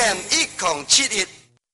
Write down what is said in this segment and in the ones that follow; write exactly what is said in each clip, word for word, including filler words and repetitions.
点一零七一。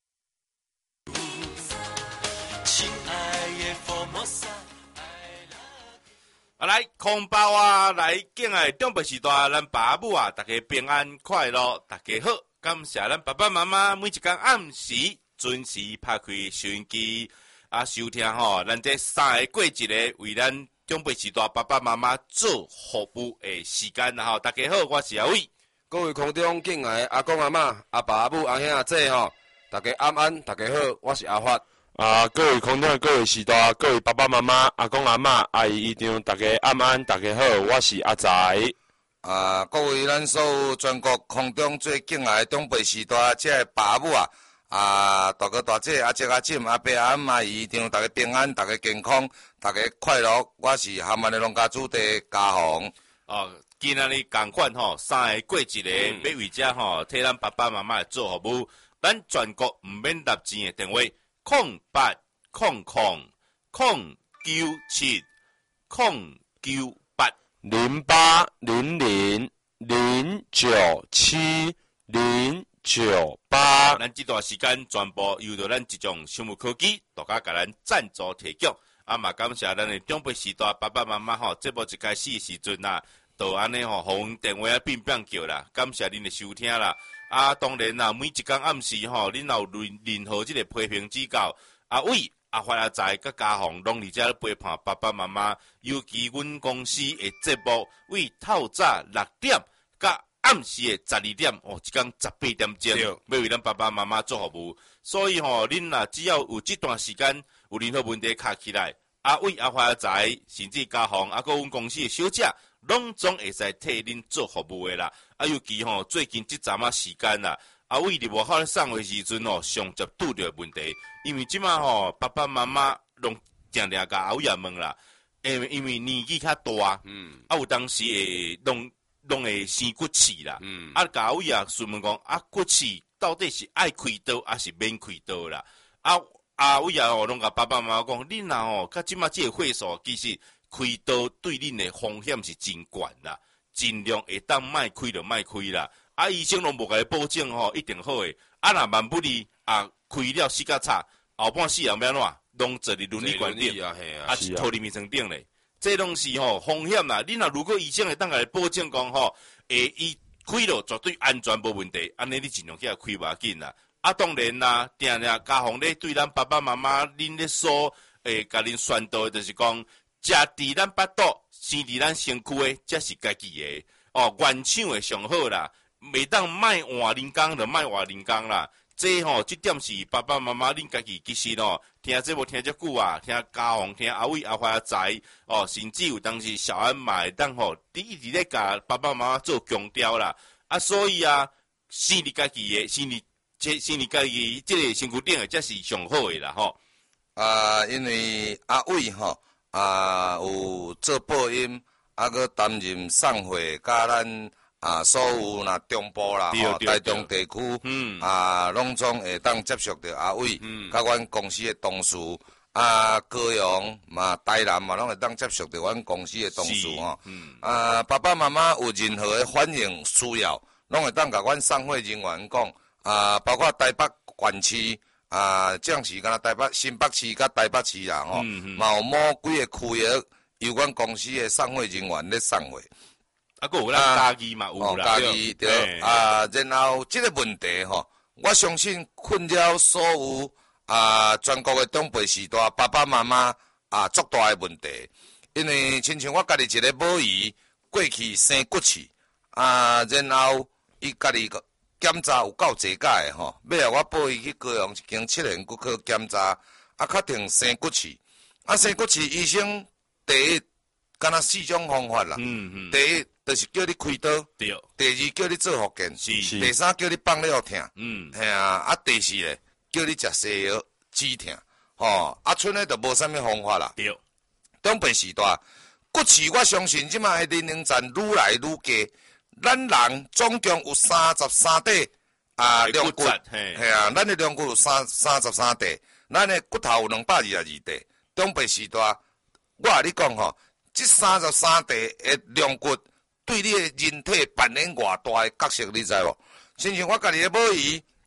啊，来空包啊，来敬爱长辈时代，咱爸母啊，大家平安快乐，大家好，感谢咱爸爸妈妈每一天暗时准时拍开收音机啊，收听吼，咱这三个过节咧，为咱长辈时代爸爸妈妈做服务的时间啦吼，大家好，我是阿伟， 各位空中敬爱阿公阿嬷、阿爸阿母、阿兄阿姐吼，大家安安，大家好，我是阿发。 啊，各位空中各位时代，各位爸爸妈妈、阿公阿嬷、阿姨姨丈，大家安安，大家好，我是阿财。 啊，各位咱所有全国空中最敬爱的长辈时代，即个爸母啊，啊，大哥大姐、阿姐阿婶、阿伯阿姆、阿姨姨丈，大家平安，大家健康，大家快乐。我是厦门的农家主地家宏。 哦，今仔日共款吼，三个过节咧， 嗯、 要为遮吼替咱爸爸妈妈做服务，咱全国毋免纳钱的电话。空八空空空九七空九八零八零零零九七零九八。 咱这段时间全部由着咱一种生物科技，大家甲咱赞助提供。啊嘛，感谢咱的长辈时代爸爸妈妈吼，节目一开始的时阵啊，就安尼吼，互阮电话啊变变叫啦，感谢恁的收听啦。啊，当然啦，每一天暗时吼，恁有任任何即个批评指教，阿伟、阿发、阿财、甲家宏拢伫遮陪伴爸爸妈妈。尤其阮公司的节目，为透早六点，甲暗时的十二点，哦，一天十八点钟，要为咱爸爸妈妈做服务。所以吼，恁若只要有这段时间有任何问题卡起来，阿伟、阿发、阿财，甚至家宏，啊，个阮公司的小姐，拢总会使替恁做服务的啦。啊，尤其吼、哦、最近这阵啊时间啦，阿伟伫外口咧送货时阵哦，上接拄着问题，因为即马吼爸爸妈妈拢定定甲阿伟问啦，因为因为年纪较大，嗯，啊有当时会拢拢会生骨刺啦，嗯，啊甲阿伟啊询问讲啊骨刺到底是爱开刀还是免开刀啦？啊阿伟啊吼拢甲爸爸妈妈讲，恁啊吼，甲即马即个岁数其实开刀对恁的风险是真悬啦。尽量会当卖开就卖开啦，啊医生拢无甲伊保证吼一定好诶，啊若万不利啊开了死甲差，后半死人要怎，拢坐伫伦理馆顶，啊是拖伫眠床顶咧，这拢是吼风险啦。恁若如果医生会当甲伊保证讲吼，诶伊开了绝对安全无问题，安尼你尽量去甲开无要紧啦。啊当然啦，定定家宏咧对咱爸爸妈妈恁咧说，诶甲恁宣导诶，就是讲食伫咱腹肚。生伫咱身躯诶，才是家己诶。哦，原厂诶上好啦，袂当卖换人工就卖换人工啦。这吼、哦，这点是爸爸妈妈恁家己其实哦，听这无听遮久啊，听家宏、听阿伟、阿花、阿财哦，甚至有当时小安嘛会当吼，你一直咧甲爸爸妈妈做强调啦。啊，所以啊，生伫家己诶，生伫这生伫家己即个身躯顶诶，才是上好诶啦吼。 啊，因为阿伟吼。啊，有做播音，啊，佮担任送货，甲咱啊所有若中部啦，吼，台中地区，嗯，啊，拢总会当接触到阿伟，嗯，甲阮公司的同事，啊，高雄嘛，台南嘛，拢会当接触到阮公司的同事吼，嗯，啊，爸爸妈妈有任何的反应需要，拢会当甲阮送货人员讲，啊，包括台北县区。啊，这样是敢若台北新北市甲台北市啦吼，嘛、嗯嗯、有某几个区域由阮公司的送货人员咧送货。 啊，佮有咱家己嘛有啦， 家己对啊，然后即个问题吼，我相信困扰所有啊全国的长辈时代爸爸妈妈啊足大的问题，因为亲像我家己一个母姨过去生骨刺啊，然后伊家己个。检查有够侪假诶吼，尾啊我报伊去高雄一间七年骨科检查，啊确定生骨刺，啊生骨刺医生第一敢若四种方法啦，嗯嗯，第一就是叫你开刀，对，第二叫你做复健，是，第三叫你放了疼，嗯，嘿啊，啊第四咧叫你食西药止疼，吼，啊剩诶就无啥物方法啦，对，长辈时代骨刺我相信即卖诶年龄层愈来愈低。咱人总共有三十三块啊梁骨，系啊，咱的梁骨有三三十三块，咱的骨头有两百二十二块。长辈时代，我甲你讲吼，这三十三块的梁骨对你的人体扮演偌大的角色，你知无？亲像我家己的母姨，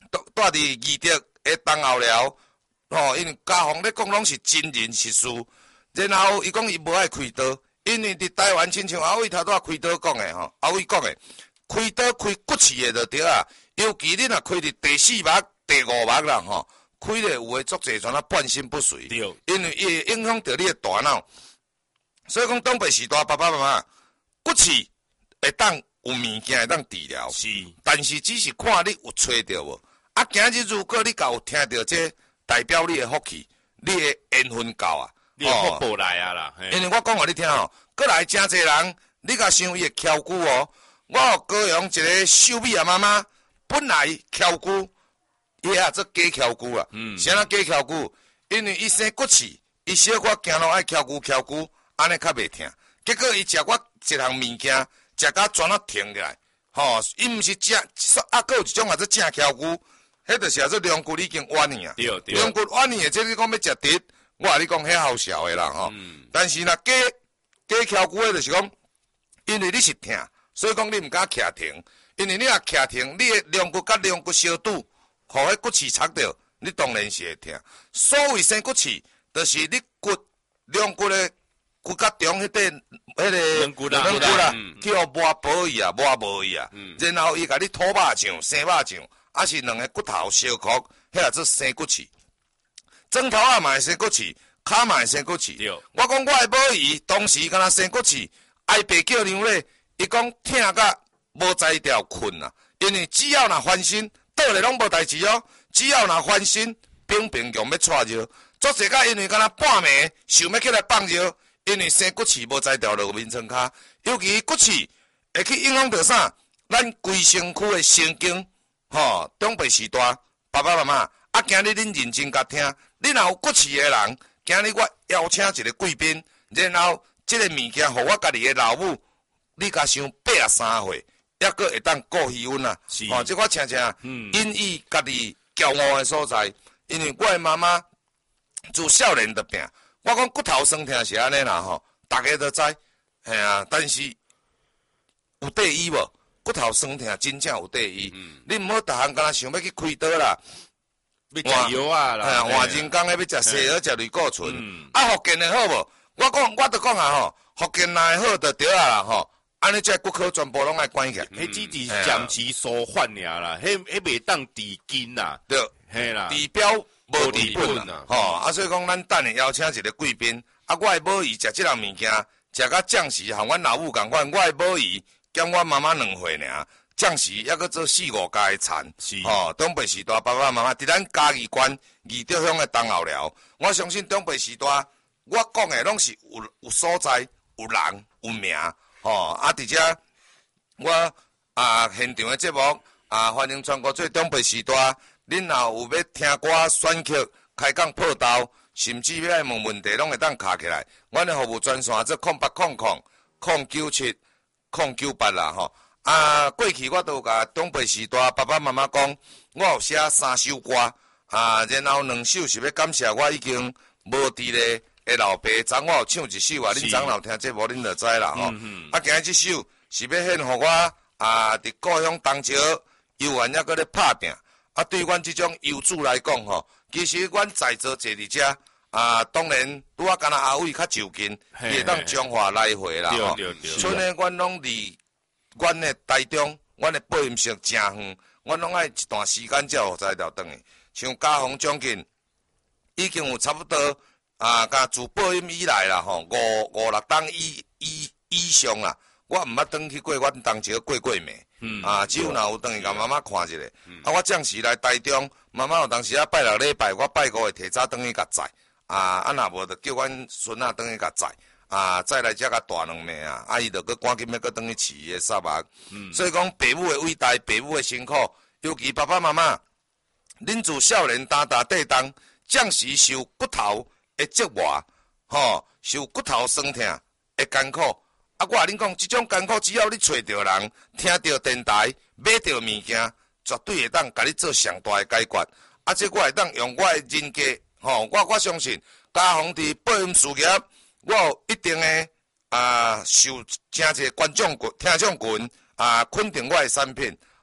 住伫义德的东后寮，吼，因为家访咧讲拢是真人实事，然后伊讲伊无爱开刀，因为伫台湾亲像阿伟头拄仔开刀讲的吼，阿伟讲的，开刀开骨刺的就对啊，尤其你若开伫第四目、第五目啦吼，开咧有诶足侪全啊半身不遂，因为伊会影响到你的大脑，所以讲东北时代爸爸妈妈骨刺会当有物件会当治疗， 是， 但是只是看你有找着无。啊，今日如果你甲有听到这，代表你的福气，你的缘分够啊， 你的福报来啊啦。 因为我讲互你听吼，过来真侪人，你甲想伊会翘骨哦。我有高雄一个秀美啊妈妈，本来翘骨，伊啊做假翘骨啊。嗯。啥人假翘骨？因为伊生骨刺，伊小可行路爱翘骨翘骨，安尼较袂疼。结果伊食我一项物件，食到全啊停起来。吼，伊毋是正，啊，佫有一种啊做正翘骨。迄就是啊，做两骨已經弯去啊，兩骨彎去，即你講要食直，我話你講迄好笑的啦吼。嗯、但是若假假翹骨的，就是講，因為你是疼，所以講你毋敢徛停，因為你若徛停，你的兩骨甲兩骨相拄，互迄骨刺插着，你當然是會疼。所謂生骨刺，就是你骨兩骨的骨甲中迄塊迄個軟骨啦，軟骨啦，叫磨薄伊啊，磨無伊啊，然後伊甲你土肉醬、生肉醬。啊是两个骨頭相箍，迄個做生骨刺，枕頭啊嘛會生骨刺，骹嘛會生骨刺。我講我的母姨當時敢若生骨刺，挨爸叫娘咧，伊講疼甲無才調困啊，因為只要若翻身，倒咧攏無代志哦。只要若翻身，平平強要帶尿，足儕甲因為敢若半暝想要起來放尿，因為生骨刺無才調落面床骹，尤其骨刺會去影響到啥？咱規身軀的神經。吼，長輩時代，爸爸媽媽，啊，今日恁認真甲聽，你若有骨刺的人，今日我邀請一個貴賓，然後這個物件，互我家己的老母，你甲想八十三歲，抑閣會當顧氣溫啊，吼，這我常常因伊家己驕傲的所在，因為我的媽媽自少年就病，我講骨頭酸痛是安尼啦，吼，大家都知，係啊，但是有第一無？骨頭酸痛真正有第一，嗯、你毋好逐項敢若想要去開刀啦， 要食藥啊啦， 哎呀，換人工誒要食西藥食類固醇，嗯、啊福建誒好無？我講我著講啊吼，福建內好著對啊啦吼，安尼即骨科全部攏愛關起來， 迄只是暫時舒緩爾啦，迄迄袂當治根啦， 對， 係啦， 治標無治本啦，吼，啊所以講咱等下邀請一個貴賓，啊我誒母姨食即項物件，食到暫時和阮老母共款，我誒母姨。兼我媽媽兩歲爾，暫時抑閣做四五家的田，吼，長輩時代爸爸媽媽佇咱嘉義縣義德鄉的東後寮，我相信長輩時代，我講的攏是有有所在、有人、有名，吼，啊，而且我啊現場的節目啊，歡迎全國做長輩時代，恁若有要聽歌、選曲、開講報道，甚至要來問問題，攏會當卡起來，阮的服務專線做空八空空空九七。空九八啦吼，啊過去我都甲長輩時代爸爸媽媽講，我有寫三首歌，啊然後兩首是要感謝我已經無佇咧的老爸，昨我有唱一首啊，恁長老聽節目恁就知啦吼，嗯、啊今日這首是要獻互我啊佇故鄉東石遊園抑閣咧拍拼，啊對阮這種遊子來講吼，其實阮在座坐佇遮。啊，當然，拄啊，敢若阿偉較就近，伊會當彰化來回啦吼。剩誒，阮攏離阮誒台中，阮誒播音室誠遠，阮攏愛一段時間才有才調轉去。像嘉鴻將近已經有差不多啊，甲自播音以來啦吼，五五六檔以以以上啦。我毋捌轉去過，阮當時過過暝，嗯、啊，只有若有轉去甲媽媽看一下。嗯、啊，我暫時來台中，媽媽有當時啊拜六禮拜，我拜五會提早轉去甲載。啊，啊若無就叫阮孫仔轉去甲載，啊，再來遮甲大兩暝啊，啊伊就閣趕緊要閣轉去飼伊誒沙目。嗯、所以講父母誒偉大，父母誒辛苦，尤其爸爸媽媽，恁自少年擔擔塊重，暫時受骨頭誒折磨，吼，受骨頭酸痛誒艱苦。啊，我話恁講，即種艱苦，只要你找着人，聽着電台，買着物件，絕對會當甲你做上大誒解決。啊，這我會當用我誒人格。吼、哦，我我相信嘉鴻佇播音事業，我有一定的啊受真儕觀眾群、聽眾群啊肯定我的產品，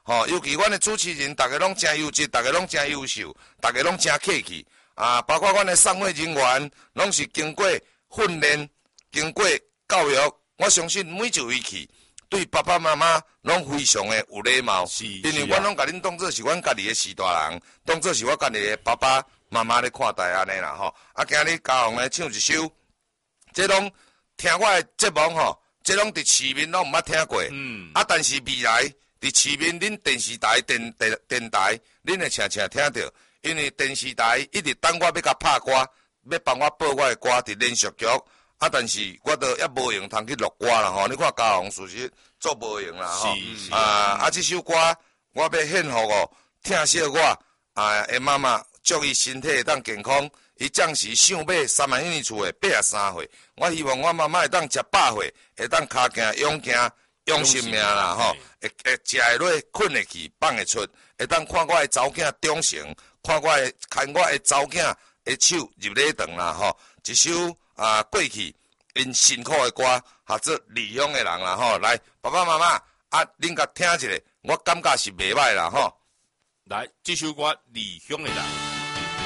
吼、尤其阮的主持人，大家拢真优质，大家拢真优秀，大家拢真客气啊！包括阮的送会人员，拢是经过训练、经过教育，我相信每一位去对爸爸妈妈拢非常的有礼貌，因为阮拢甲恁当做是阮家己的士大人，当做是我家己的爸爸妈妈咧看待安尼啦吼。啊，今日嘉宏咧唱一首，这拢听我的节目吼，这拢伫市面拢毋捌听过，嗯，啊，但是未来伫市面恁电视台、电电电台，恁会常常听到，因为电视台一直等我要甲拍歌，要帮我播我的歌伫连续剧。啊，但是我都也无用通去录歌啦吼，你看嘉宏事实做无用啦吼，啊啊，这首歌我要献予哦，听小我啊的妈妈，祝伊身体会当健康。伊暂时想买三万英里厝的八十三岁，我希望我妈妈会当食百岁，会当骹行勇行勇性命啦吼，会会食会落，困会去，放会出，会当看我的查某囝长成，看我的看我的查某囝的手入礼堂啦吼，一首。啊，过去因辛苦的歌，或者离乡的人啦吼，来爸爸妈妈啊，恁甲听一下，我感觉是袂歹啦吼。 来，这首歌《离乡的人》。